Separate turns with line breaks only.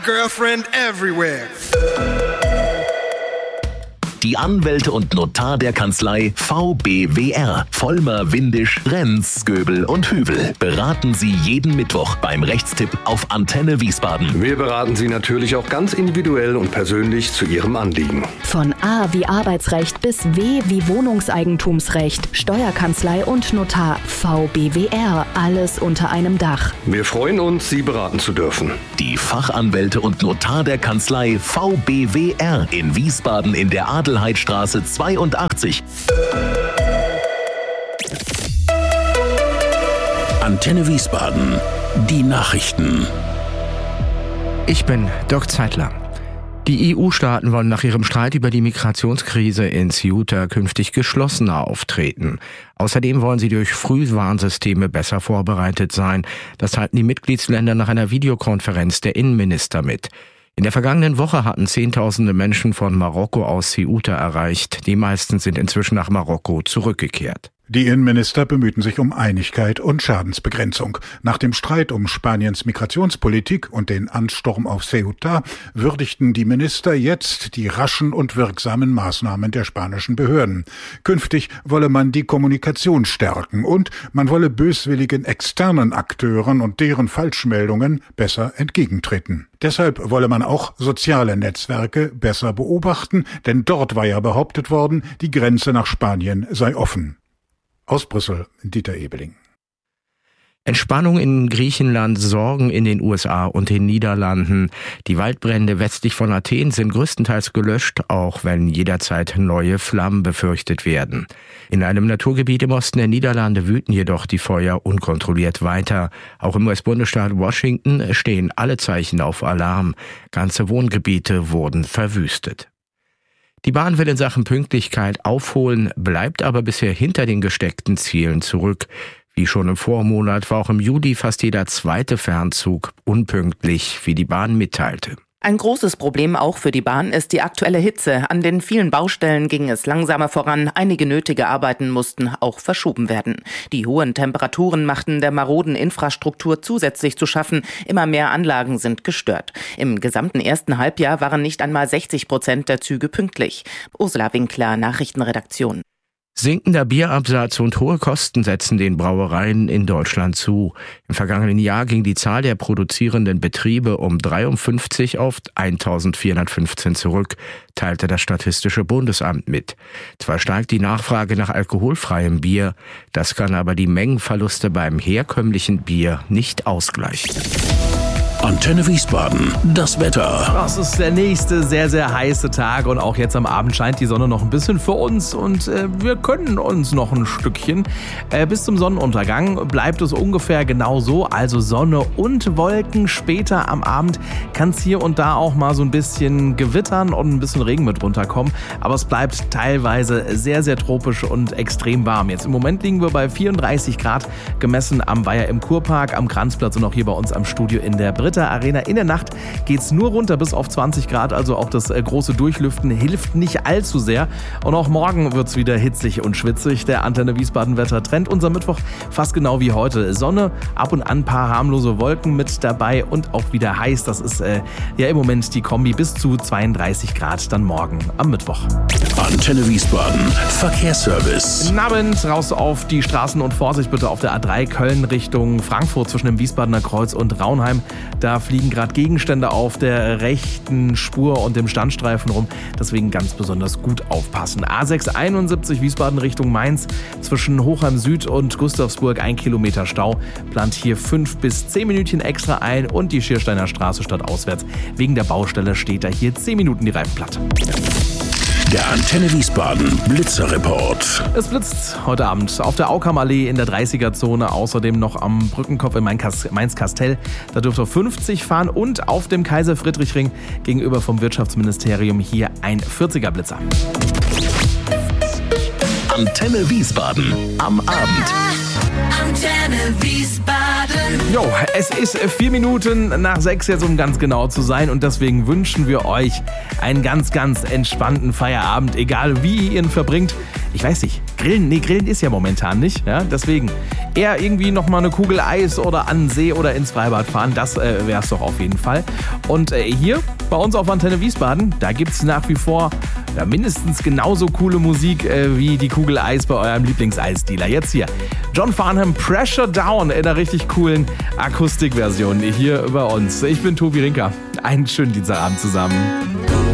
Girlfriend everywhere.
Die Anwälte und Notar der Kanzlei VBWR, Vollmer, Windisch, Renz, Göbel und Hübel beraten Sie jeden Mittwoch beim Rechtstipp auf Antenne Wiesbaden.
Wir beraten Sie natürlich auch ganz individuell und persönlich zu Ihrem Anliegen.
Von A wie Arbeitsrecht bis W wie Wohnungseigentumsrecht, Steuerkanzlei und Notar. VBWR, alles unter einem Dach.
Wir freuen uns, Sie beraten zu dürfen.
Die Fachanwälte und Notar der Kanzlei VBWR in Wiesbaden in der Adelheidstraße 82. Antenne Wiesbaden, die Nachrichten.
Ich bin Dirk Zeitler. Die EU-Staaten wollen nach ihrem Streit über die Migrationskrise in Ceuta künftig geschlossener auftreten. Außerdem wollen sie durch Frühwarnsysteme besser vorbereitet sein. Das teilten die Mitgliedsländer nach einer Videokonferenz der Innenminister mit. In der vergangenen Woche hatten Zehntausende Menschen von Marokko aus Ceuta erreicht. Die meisten sind inzwischen nach Marokko zurückgekehrt.
Die Innenminister bemühten sich um Einigkeit und Schadensbegrenzung. Nach dem Streit um Spaniens Migrationspolitik und den Ansturm auf Ceuta würdigten die Minister jetzt die raschen und wirksamen Maßnahmen der spanischen Behörden. Künftig wolle man die Kommunikation stärken und man wolle böswilligen externen Akteuren und deren Falschmeldungen besser entgegentreten. Deshalb wolle man auch soziale Netzwerke besser beobachten, denn dort war ja behauptet worden, die Grenze nach Spanien sei offen. Aus Brüssel, Dieter Ebeling.
Entspannung in Griechenland, Sorgen in den USA und den Niederlanden. Die Waldbrände westlich von Athen sind größtenteils gelöscht, auch wenn jederzeit neue Flammen befürchtet werden. In einem Naturgebiet im Osten der Niederlande wüten jedoch die Feuer unkontrolliert weiter. Auch im US-Bundesstaat Washington stehen alle Zeichen auf Alarm. Ganze Wohngebiete wurden verwüstet. Die Bahn will in Sachen Pünktlichkeit aufholen, bleibt aber bisher hinter den gesteckten Zielen zurück. Wie schon im Vormonat war auch im Juli fast jeder zweite Fernzug unpünktlich, wie die Bahn mitteilte.
Ein großes Problem auch für die Bahn ist die aktuelle Hitze. An den vielen Baustellen ging es langsamer voran. Einige nötige Arbeiten mussten auch verschoben werden. Die hohen Temperaturen machten der maroden Infrastruktur zusätzlich zu schaffen. Immer mehr Anlagen sind gestört. Im gesamten ersten Halbjahr waren nicht einmal 60% der Züge pünktlich. Ursula Winkler, Nachrichtenredaktion.
Sinkender Bierabsatz und hohe Kosten setzen den Brauereien in Deutschland zu. Im vergangenen Jahr ging die Zahl der produzierenden Betriebe um 53 auf 1415 zurück, teilte das Statistische Bundesamt mit. Zwar steigt die Nachfrage nach alkoholfreiem Bier, das kann aber die Mengenverluste beim herkömmlichen Bier nicht ausgleichen.
Antenne Wiesbaden, das Wetter.
Das ist der nächste sehr, sehr heiße Tag und auch jetzt am Abend scheint die Sonne noch ein bisschen für uns und wir können uns noch ein Stückchen. Bis zum Sonnenuntergang bleibt es ungefähr genau so, also Sonne und Wolken. Später am Abend kann es hier und da auch mal so ein bisschen gewittern und ein bisschen Regen mit runterkommen, aber es bleibt teilweise sehr, sehr tropisch und extrem warm. Jetzt im Moment liegen wir bei 34 Grad, gemessen am Weiher im Kurpark, am Kranzplatz und auch hier bei uns am Studio in der Britta Arena. In der Nacht geht's nur runter bis auf 20 Grad, also auch das große Durchlüften hilft nicht allzu sehr. Und auch morgen wird's wieder hitzig und schwitzig. Der Antenne Wiesbaden Wettertrend unser Mittwoch fast genau wie heute. Sonne, ab und an ein paar harmlose Wolken mit dabei und auch wieder heiß. Das ist ja im Moment die Kombi bis zu 32 Grad dann morgen am Mittwoch.
Antenne Wiesbaden, Verkehrsservice.
Guten Abend, raus auf die Straßen und Vorsicht bitte auf der A3 Köln Richtung Frankfurt zwischen dem Wiesbadener Kreuz und Raunheim. Da fliegen gerade Gegenstände auf der rechten Spur und dem Standstreifen rum. Deswegen ganz besonders gut aufpassen. A671 Wiesbaden Richtung Mainz zwischen Hochheim Süd und Gustavsburg 1 Kilometer Stau. Plant hier 5 bis 10 Minütchen extra ein und die Schiersteiner Straße stadtauswärts. Wegen der Baustelle steht da hier 10 Minuten die Reifen platt.
Der Antenne Wiesbaden Blitzerreport.
Es blitzt heute Abend auf der Aukammallee in der 30er-Zone, außerdem noch am Brückenkopf in Mainz-Kastel. Da dürft ihr 50 fahren und auf dem Kaiser-Friedrich-Ring gegenüber vom Wirtschaftsministerium hier ein 40er Blitzer.
Antenne Wiesbaden am Abend.
Antenne Wiesbaden.
Jo, es ist 4 Minuten nach 6 jetzt, um ganz genau zu sein. Und deswegen wünschen wir euch einen ganz, ganz entspannten Feierabend. Egal wie ihr ihn verbringt. ich weiß nicht, Grillen ist ja momentan nicht, ja, deswegen eher irgendwie nochmal eine Kugel Eis oder an den See oder ins Freibad fahren, das wäre es doch auf jeden Fall. Und hier bei uns auf Antenne Wiesbaden, da gibt es nach wie vor mindestens genauso coole Musik wie die Kugel Eis bei eurem Lieblingseisdealer. Jetzt hier John Farnham, Pressure Down in einer richtig coolen Akustikversion hier bei uns. Ich bin Tobi Rinker. Einen schönen Dienstagabend zusammen.